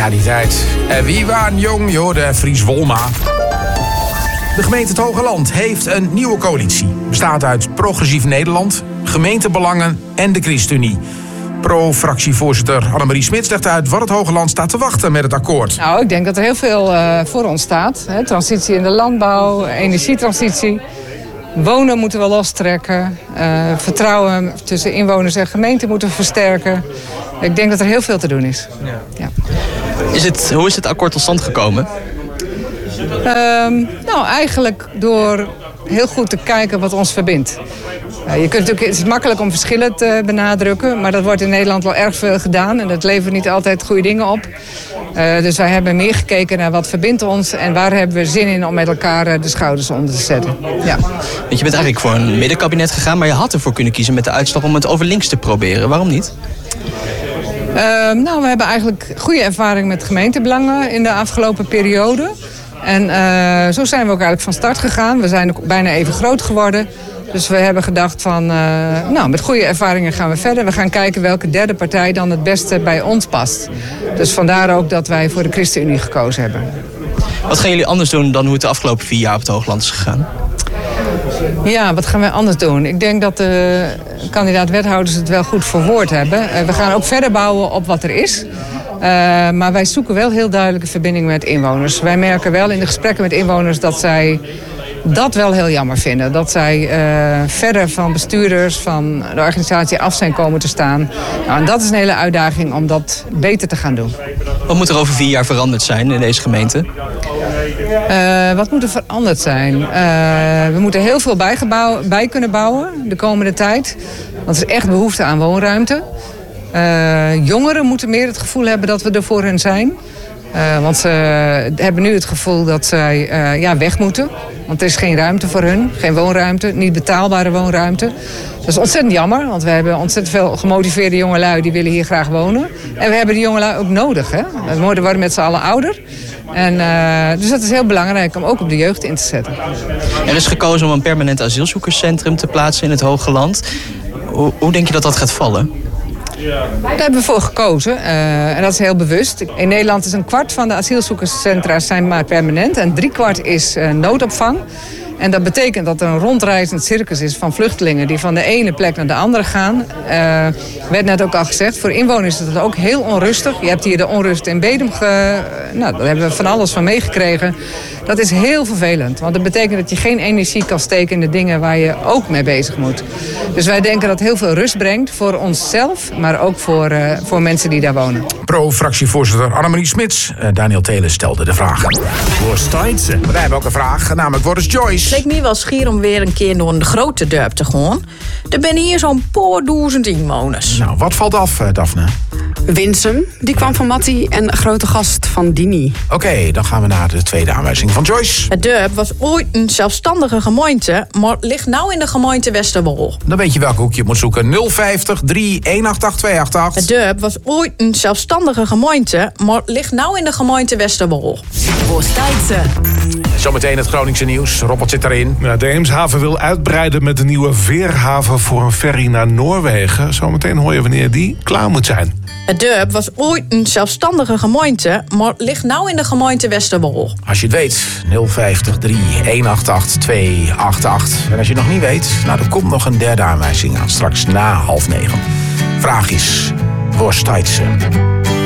Ja, die tijd. En wie waren jong, joh, de Fries Wolma. De gemeente het Hogeland heeft een nieuwe coalitie. Bestaat uit Progressief Nederland, Gemeentebelangen en de ChristenUnie. Pro-fractievoorzitter Annemarie Smits legt uit wat het Hogeland staat te wachten met het akkoord. Nou, ik denk dat er heel veel voor ons staat. Transitie in de landbouw, energietransitie. Wonen moeten we lostrekken. Vertrouwen tussen inwoners en gemeente moeten we versterken. Ik denk dat er heel veel te doen is. Ja. Hoe is het akkoord tot stand gekomen? Nou, eigenlijk door heel goed te kijken wat ons verbindt. Het is makkelijk om verschillen te benadrukken, maar dat wordt in Nederland wel erg veel gedaan en dat levert niet altijd goede dingen op. Dus wij hebben meer gekeken naar wat verbindt ons en waar hebben we zin in om met elkaar de schouders onder te zetten. Ja. Je bent eigenlijk voor een middenkabinet gegaan, maar je had ervoor kunnen kiezen met de uitstap om het over links te proberen. Waarom niet? Nou, we hebben eigenlijk goede ervaring met gemeentebelangen in de afgelopen periode. En zo zijn we ook eigenlijk van start gegaan. We zijn ook bijna even groot geworden. Dus we hebben gedacht van, met goede ervaringen gaan we verder. We gaan kijken welke derde partij dan het beste bij ons past. Dus vandaar ook dat wij voor de ChristenUnie gekozen hebben. Wat gaan jullie anders doen dan hoe het de afgelopen 4 jaar op het Hoogland is gegaan? Ja, wat gaan wij anders doen? Ik denk dat de kandidaat-wethouders het wel goed verwoord hebben. We gaan ook verder bouwen op wat er is. Maar wij zoeken wel heel duidelijke verbinding met inwoners. Wij merken wel in de gesprekken met inwoners dat zij dat wel heel jammer vinden. Dat zij verder van bestuurders, van de organisatie af zijn komen te staan. Nou, en dat is een hele uitdaging om dat beter te gaan doen. Wat moet er over 4 jaar veranderd zijn in deze gemeente? Wat moet er veranderd zijn? We moeten heel veel bij kunnen bouwen de komende tijd. Want er is echt behoefte aan woonruimte. Jongeren moeten meer het gevoel hebben dat we er voor hen zijn. Want ze hebben nu het gevoel dat zij weg moeten. Want er is geen ruimte voor hun, geen woonruimte, niet betaalbare woonruimte. Dat is ontzettend jammer, want we hebben ontzettend veel gemotiveerde jongelui die willen hier graag wonen. En we hebben die jongelui ook nodig. Hè? We worden met z'n allen ouder. En, dus dat is heel belangrijk om ook op de jeugd in te zetten. Er is gekozen om een permanent asielzoekerscentrum te plaatsen in het Hogeland. Hoe denk je dat dat gaat vallen? Daar hebben we voor gekozen en dat is heel bewust. In Nederland is 1/4 van de asielzoekerscentra's zijn maar permanent en 3/4 is noodopvang. En dat betekent dat er een rondreizend circus is van vluchtelingen die van de ene plek naar de andere gaan. Werd net ook al gezegd, voor inwoners is het ook heel onrustig. Je hebt hier de onrust in Bedum, daar hebben we van alles van meegekregen. Dat is heel vervelend, want dat betekent dat je geen energie kan steken in de dingen waar je ook mee bezig moet. Dus wij denken dat het heel veel rust brengt voor onszelf, maar ook voor mensen die daar wonen. Pro-fractievoorzitter Annemarie Smits. Daniel Telen stelde de vraag. Worstijtse. Wij hebben ook een vraag, namelijk wat is Joyce? Het leek me wel schier om weer een keer door een grote dorp te gaan. Er zijn hier zo'n paar duizend inwoners. Nou, wat valt af, Daphne? Winsum, die kwam van Mattie en grote gast van Dini. Oké, dan gaan we naar de tweede aanwijzing van Joyce. Het dorp was ooit een zelfstandige gemeente, maar ligt nou in de gemeente Westerwolde. Dan weet je welk hoek je moet zoeken. 050 3188288. 288. Het dorp was ooit een zelfstandige gemeente, maar ligt nou in de gemeente Westerwolde. Worstijtse. Zometeen het Groningse nieuws. Robert zit erin. Ja, de Eemshaven wil uitbreiden met een nieuwe veerhaven voor een ferry naar Noorwegen. Zometeen hoor je wanneer die klaar moet zijn. Het dorp was ooit een zelfstandige gemeente, maar ligt nou in de gemeente Westerwolde. Als je het weet, 050 3188288. 288. En als je het nog niet weet, nou, er komt nog een derde aanwijzing aan. Straks na 20:30. Vraag is, Worstijtse.